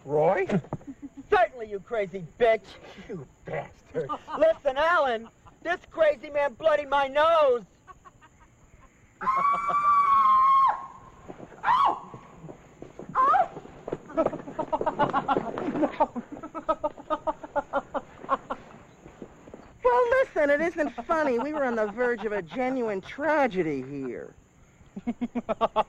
Roy? Certainly, you crazy bitch. You bastard. Listen, Alan, this crazy man bloodied my nose. Well, listen, it isn't funny. We were on the verge of a genuine tragedy here. I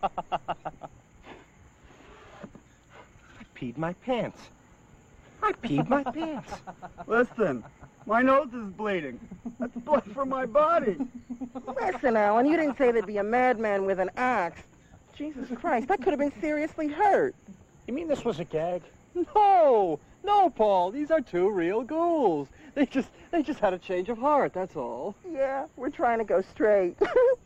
peed my pants. I peed my pants. Listen, my nose is bleeding. That's blood from my body. Listen, Alan, you didn't say there'd be a madman with an axe. Jesus Christ, that could have been seriously hurt. You mean this was a gag? No, Paul. These are two real ghouls. They just had a change of heart. That's all. Yeah, we're trying to go straight.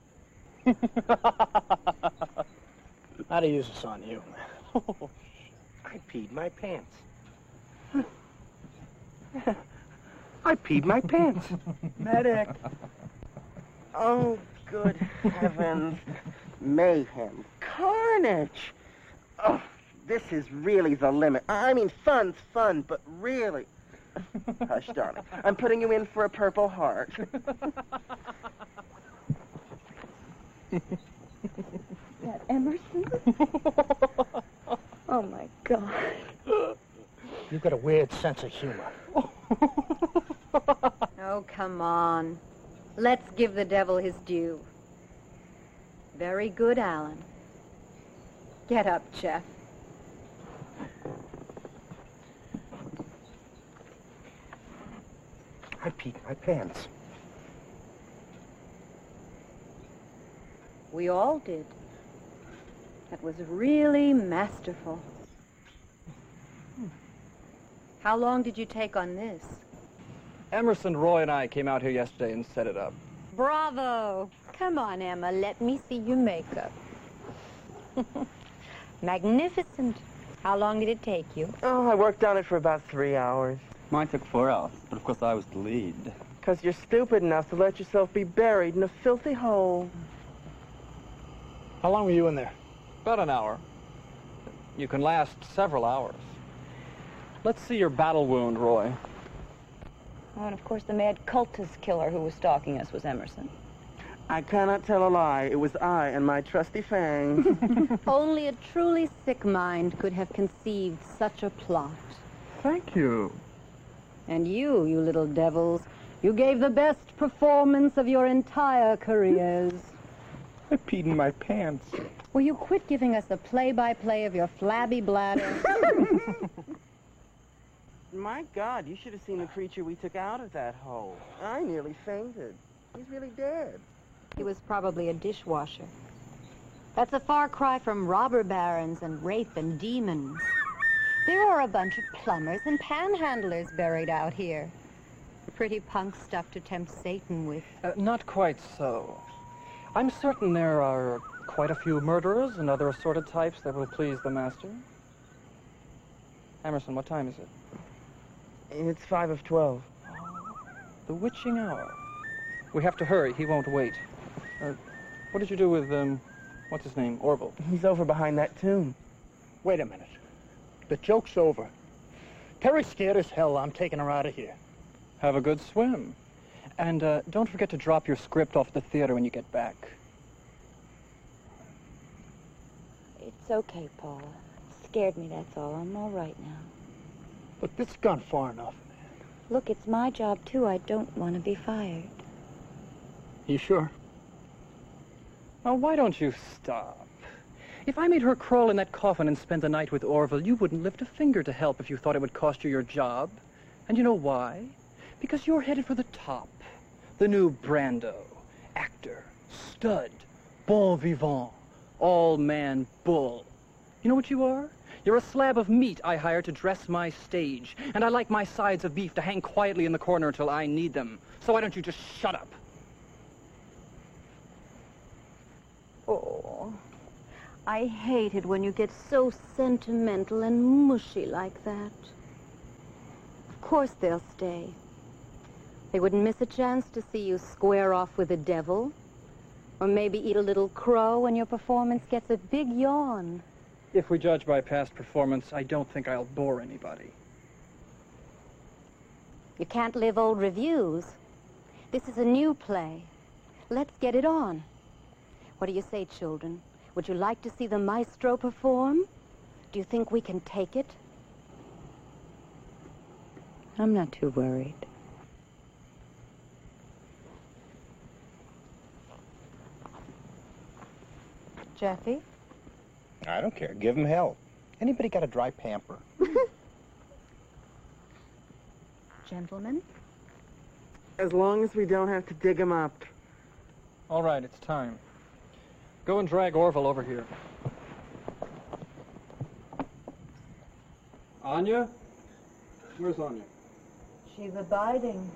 How to use this on you, man? I peed my pants. I peed my pants. Medic. Oh, good heavens. Mayhem. Carnage. Oh, this is really the limit. I mean, fun's fun, but really. Hush, darling. I'm putting you in for a Purple Heart. That Emerson? Oh, my God. You've got a weird sense of humor. Oh, come on. Let's give the devil his due. Very good, Alan. Get up, Jeff. I peed my pants. We all did. That was really masterful. How long did you take on this? Emerson, Roy, and I came out here yesterday and set it up. Bravo! Come on, Emma, let me see your makeup. Magnificent. How long did it take you? Oh, I worked on it for about 3 hours. Mine took 4 hours, but of course I was the lead. Because you're stupid enough to let yourself be buried in a filthy hole. How long were you in there? About an hour. You can last several hours. Let's see your battle wound, Roy. Oh, and of course the mad cultist killer who was stalking us was Emerson. I cannot tell a lie. It was I and my trusty fangs. Only a truly sick mind could have conceived such a plot. Thank you. And you little devils, you gave the best performance of your entire careers. I peed in my pants. Will you quit giving us a play-by-play of your flabby bladder? My God, you should have seen the creature we took out of that hole. I nearly fainted. He's really dead. He was probably a dishwasher. That's a far cry from robber barons and rape and demons. There are a bunch of plumbers and panhandlers buried out here. Pretty punk stuff to tempt Satan with. Not quite so. I'm certain there are quite a few murderers and other assorted types that will please the master. Emerson, what time is it? It's 5 of 12. The witching hour. We have to hurry. He won't wait. What did you do with, what's his name? Orville. He's over behind that tomb. Wait a minute. The joke's over. Terry's scared as hell. I'm taking her out of here. Have a good swim. And don't forget to drop your script off at the theater when you get back. It's okay, Paula. Scared me, that's all. I'm all right now. But this has gone far enough, man. Look, it's my job, too. I don't want to be fired. You sure? Now, why don't you stop? If I made her crawl in that coffin and spend the night with Orville, you wouldn't lift a finger to help if you thought it would cost you your job. And you know why? Because you're headed for the top. The new Brando. Actor. Stud. Bon vivant. All-man bull. You know what you are? You're a slab of meat I hired to dress my stage. And I like my sides of beef to hang quietly in the corner until I need them. So why don't you just shut up? Oh, I hate it when you get so sentimental and mushy like that. Of course they'll stay. They wouldn't miss a chance to see you square off with the devil. Or maybe eat a little crow when your performance gets a big yawn. If we judge by past performance, I don't think I'll bore anybody. You can't live old reviews. This is a new play. Let's get it on. What do you say, children? Would you like to see the maestro perform? Do you think we can take it? I'm not too worried. Jeffy? I don't care. Give him hell. Anybody got a dry pamper? Gentlemen? As long as we don't have to dig him up. All right, it's time. Go and drag Orville over here. Anya? Where's Anya? She's abiding.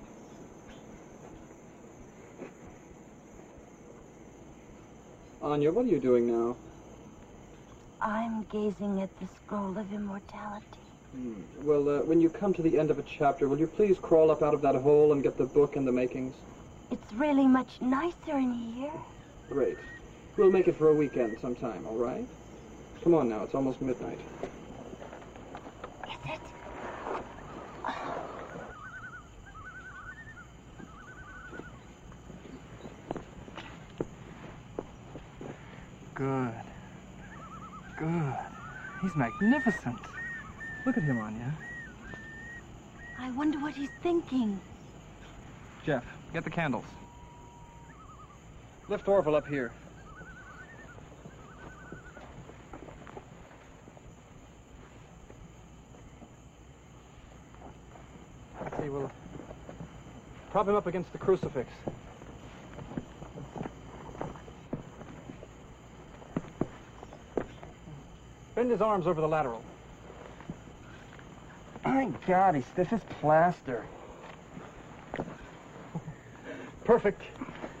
Anya, what are you doing now? I'm gazing at the scroll of immortality. Well, when you come to the end of a chapter, will you please crawl up out of that hole and get the book and the makings? It's really much nicer in here. Great. We'll make it for a weekend sometime, all right? Come on now, it's almost midnight. Is it? Good. Good. He's magnificent. Look at him, Anya. I wonder what he's thinking. Jeff, get the candles. Lift Orville up here. Let's see, we'll prop him up against the crucifix. Bend his arms over the lateral. My God, he's stiff as plaster. Perfect.